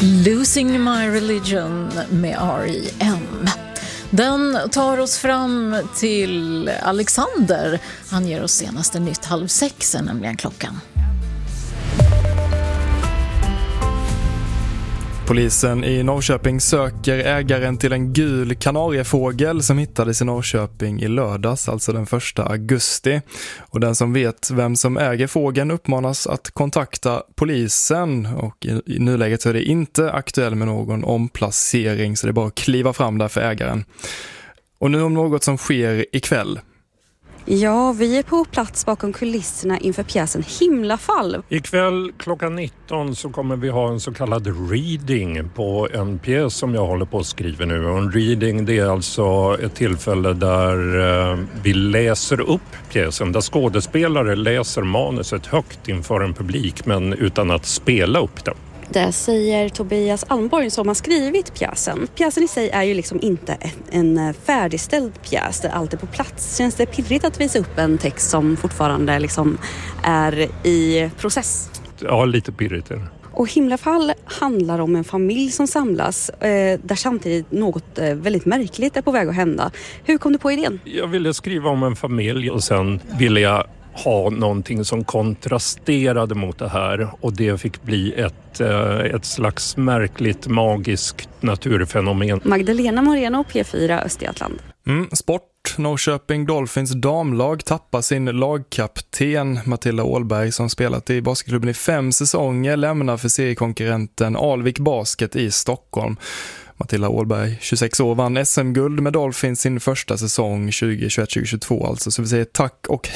Losing My Religion med R.E.M. Den tar oss fram till Alexander. Han ger oss senaste nytt 5:30, nämligen klockan. Polisen i Norrköping söker ägaren till en gul kanariefågel som hittades i Norrköping i lördags, alltså den 1 augusti. Och den som vet vem som äger fågeln uppmanas att kontakta polisen, och i nuläget så är det inte aktuellt med någon omplacering, så det är bara att kliva fram där för ägaren. Och nu om något som sker ikväll. Ja, vi är på plats bakom kulisserna inför pjäsen Himlafall. Ikväll klockan 19 så kommer vi ha en så kallad reading på en pjäs som jag håller på att skriva nu. Och en reading, det är alltså ett tillfälle där vi läser upp pjäsen. Där skådespelare läser manuset högt inför en publik men utan att spela upp den. Det säger Tobias Almborg som har skrivit pjäsen. Pjäsen i sig är ju liksom inte en färdigställd pjäs där allt är på plats. Känns det pirrigt att visa upp en text som fortfarande liksom är i process? Ja, lite pirrigt är det. Och Himlafall handlar om en familj som samlas där samtidigt något väldigt märkligt är på väg att hända. Hur kom du på idén? Jag ville skriva om en familj och sen ville jag ha någonting som kontrasterade mot det här, och det fick bli ett slags märkligt, magiskt naturfenomen. Magdalena Moreno, P4 Östergötland. Sport. Norrköping Dolphins damlag tappar sin lagkapten Matilda Åhlberg, som spelat i basketklubben i 5 säsonger, lämnar för seriekonkurrenten Alvik Basket i Stockholm. Matilda Åhlberg, 26 år, vann SM-guld med Dolphins sin första säsong 2021-2022, alltså, så vi säger tack och